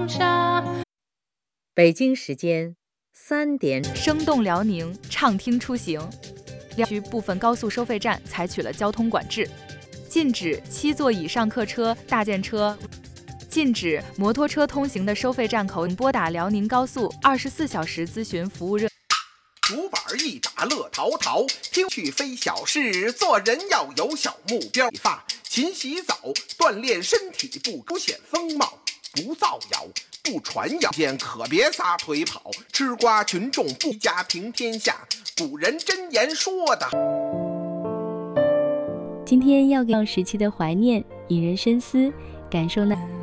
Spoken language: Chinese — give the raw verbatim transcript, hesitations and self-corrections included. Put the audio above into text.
下。 北京时间三点， 生动辽宁，畅听出行。辽区部分高速收费站采取了交通管制，禁止七座以上客车、大件车，禁止摩托车通行的收费站口。拨打辽宁高速二十四小时咨询服务热。 竹板一打乐淘淘，听去非小事，做人要有小目标。理发、勤洗澡，锻炼身体，不凸显风貌，不造谣，不传谣，见可别撒腿跑。吃瓜群众不家平天下，古人真言说的。 今天要给时期的怀念，引人深思，感受那。